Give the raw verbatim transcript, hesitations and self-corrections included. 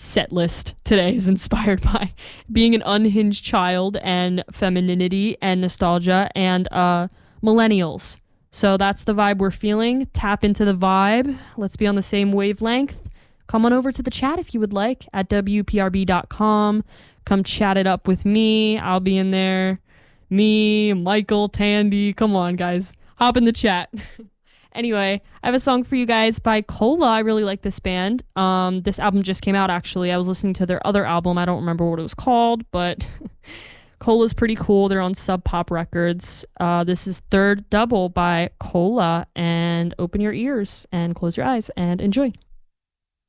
set list today is inspired by being an unhinged child and femininity and nostalgia and uh, millennials. So that's the vibe we're feeling. Tap into the vibe. Let's be on the same wavelength. Come on over to the chat if you would like at W P R B dot com. Come chat it up with me. I'll be in there. Me, Michael, Tandy. Come on, guys. Hop in the chat. Anyway, I have a song for you guys by Cola. I really like this band. Um, this album just came out, actually. I was listening to their other album. I don't remember what it was called, but Cola's pretty cool. They're on Sub Pop Records. Uh, this is Third Double by Cola. And open your ears and close your eyes and enjoy.